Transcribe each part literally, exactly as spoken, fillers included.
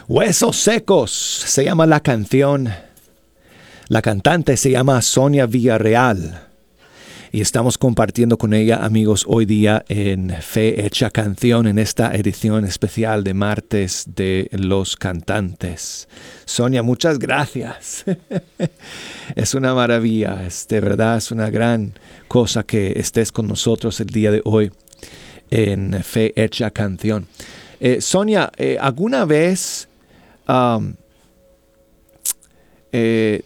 Huesos Secos se llama la canción. La cantante se llama Sonia Villarreal. Y estamos compartiendo con ella, amigos, hoy día en Fe Hecha Canción, en esta edición especial de martes de los cantantes. Sonia, muchas gracias. Es una maravilla, es, de verdad es una gran cosa que estés con nosotros el día de hoy en Fe Hecha Canción. Eh, Sonia, eh, ¿alguna vez um, eh,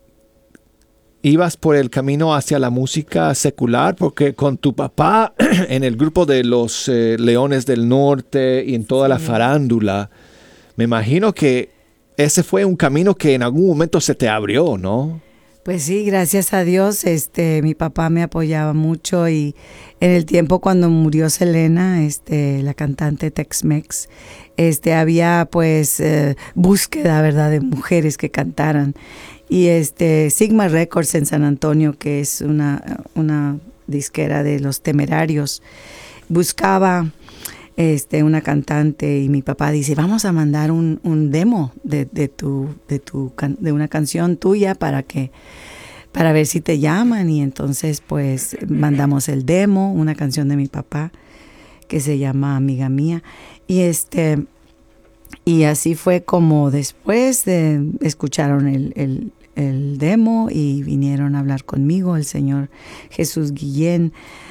ibas por el camino hacia la música secular? Porque con tu papá en el grupo de los eh, Leones del Norte y en toda sí. la farándula, me imagino que ese fue un camino que en algún momento se te abrió, ¿no? Pues sí, gracias a Dios, este, mi papá me apoyaba mucho y en el tiempo cuando murió Selena, este, la cantante Tex-Mex, este, había pues eh, búsqueda, ¿verdad?, de mujeres que cantaran. Y este Sigma Records en San Antonio, que es una, una disquera de Los Temerarios, buscaba este, una cantante y mi papá dice, vamos a mandar un, un demo de, de, tu, de, tu, de una canción tuya para, que, para ver si te llaman. Y entonces pues mandamos el demo, una canción de mi papá que se llama Amiga Mía. Y este... Y así fue como después de, escucharon el, el, el demo y vinieron a hablar conmigo. El señor Jesús Guillén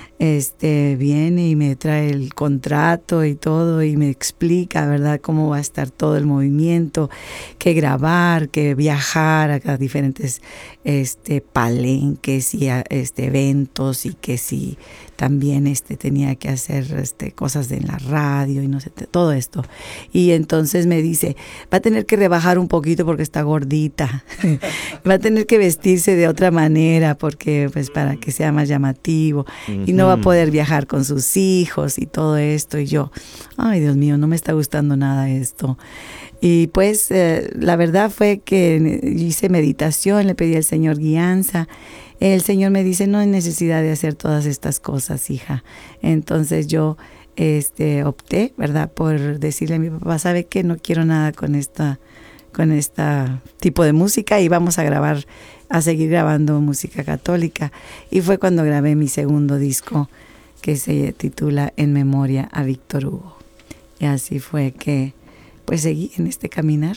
este, viene y me trae el contrato y todo y me explica, ¿verdad?, cómo va a estar todo el movimiento, que grabar, que viajar a, a diferentes este, palenques y a, este, eventos y que si también este, tenía que hacer este, cosas de en la radio y no sé, todo esto. Y entonces me dice, va a tener que rebajar un poquito porque está gordita, va a tener que vestirse de otra manera porque pues para que sea más llamativo uh-huh. y no va a poder viajar con sus hijos y todo esto. Y yo, ay Dios mío, no me está gustando nada esto. Y pues eh, la verdad fue que hice meditación, le pedí al Señor guianza. El Señor me dice, no hay necesidad de hacer todas estas cosas, hija. Entonces yo este, opté, ¿verdad?, por decirle a mi papá, ¿sabe qué? No quiero nada con esta, con esta tipo de música y vamos a grabar, a seguir grabando música católica. Y fue cuando grabé mi segundo disco que se titula En Memoria a Víctor Hugo. Y así fue que pues seguí en este caminar.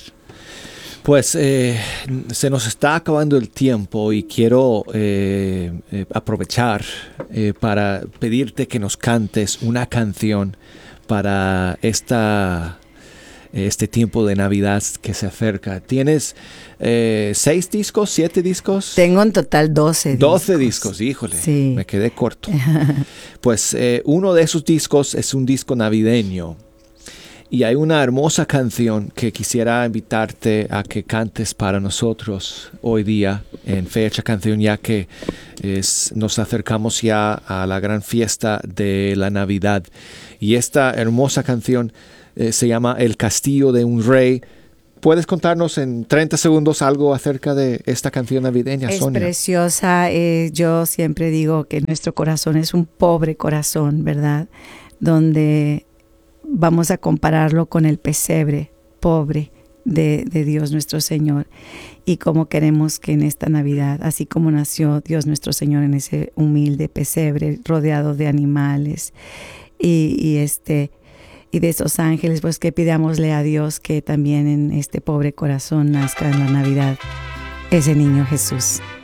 Pues eh, se nos está acabando el tiempo y quiero eh, eh, aprovechar eh, para pedirte que nos cantes una canción para esta, este tiempo de Navidad que se acerca. ¿Tienes eh, seis discos, siete discos? Tengo en total doce. Doce discos, híjole, sí. Me quedé corto. Pues eh, uno de esos discos es un disco navideño. Y hay una hermosa canción que quisiera invitarte a que cantes para nosotros hoy día en Fe Hecha Canción, ya que es, nos acercamos ya a la gran fiesta de la Navidad. Y esta hermosa canción eh, se llama El Castillo de un Rey. ¿Puedes contarnos en treinta segundos algo acerca de esta canción navideña, es Sonia? Es preciosa. Eh, yo siempre digo que nuestro corazón es un pobre corazón, ¿verdad? Donde vamos a compararlo con el pesebre pobre de, de Dios nuestro Señor y cómo queremos que en esta Navidad, así como nació Dios nuestro Señor en ese humilde pesebre rodeado de animales y, y, este, y de esos ángeles, pues que pidámosle a Dios que también en este pobre corazón nazca en la Navidad ese niño Jesús.